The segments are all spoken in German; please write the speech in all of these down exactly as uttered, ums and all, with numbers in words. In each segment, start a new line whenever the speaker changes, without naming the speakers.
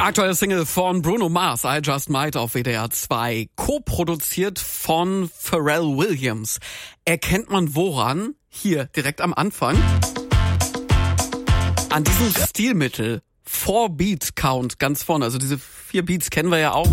Aktuelle Single von Bruno Mars, I Just Might auf W D R zwei, co-produziert von Pharrell Williams. Erkennt man woran? Hier, direkt am Anfang. An diesem Stilmittel. Four Beat Count ganz vorne. Also diese vier Beats kennen wir ja auch.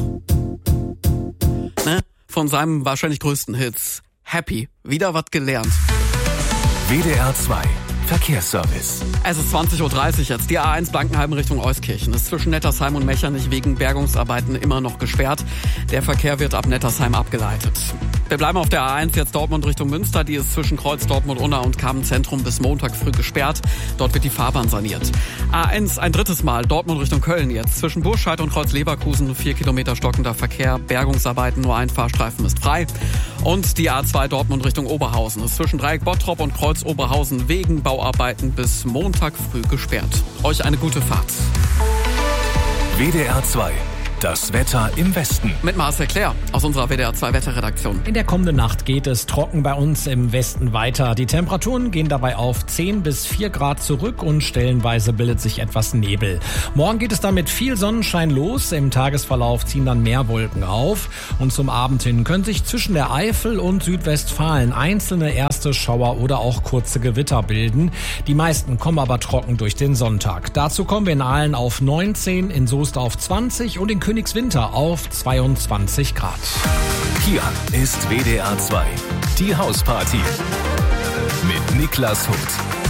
Ne? Von seinem wahrscheinlich größten Hits. Happy. Wieder was gelernt.
W D R zwei Verkehrsservice.
Es ist zwanzig Uhr dreißig jetzt. Die A eins Blankenheim Richtung Euskirchen ist zwischen Nettersheim und Mechernich wegen Bergungsarbeiten immer noch gesperrt. Der Verkehr wird ab Nettersheim abgeleitet. Wir bleiben auf der A eins jetzt Dortmund Richtung Münster. Die ist zwischen Kreuz Dortmund-Unna und Kamen-Zentrum bis Montag früh gesperrt. Dort wird die Fahrbahn saniert. A eins ein drittes Mal Dortmund Richtung Köln jetzt. Zwischen Burscheid und Kreuz Leverkusen vier Kilometer stockender Verkehr. Bergungsarbeiten, nur ein Fahrstreifen ist frei. Und die A zwei Dortmund Richtung Oberhausen ist zwischen Dreieck Bottrop und Kreuz Oberhausen wegen Bauarbeiten bis Montag früh gesperrt. Euch eine gute Fahrt.
W D R zwei. Das Wetter im Westen.
Mit Marcel Claire aus unserer W D R zwei Wetterredaktion.
In der kommenden Nacht geht es trocken bei uns im Westen weiter. Die Temperaturen gehen dabei auf zehn bis vier Grad zurück und stellenweise bildet sich etwas Nebel. Morgen geht es dann mit viel Sonnenschein los. Im Tagesverlauf ziehen dann mehr Wolken auf. Und zum Abend hin können sich zwischen der Eifel und Südwestfalen einzelne erste Schauer oder auch kurze Gewitter bilden. Die meisten kommen aber trocken durch den Sonntag. Dazu kommen wir in Aalen auf neunzehn, in Soest auf zwanzig und in Königswinter auf zweiundzwanzig Grad.
Hier ist W D R zwei, die Hausparty mit Niklas Hutt.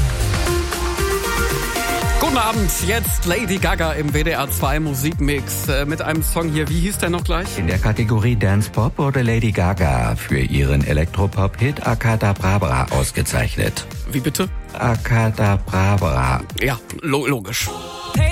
Guten Abend, jetzt Lady Gaga im W D R zwei Musikmix äh, mit einem Song hier. Wie hieß der noch gleich?
In der Kategorie Dance Pop wurde Lady Gaga für ihren Elektropop-Hit Akadabra ausgezeichnet.
Wie bitte?
Akadabra.
Ja, lo- logisch.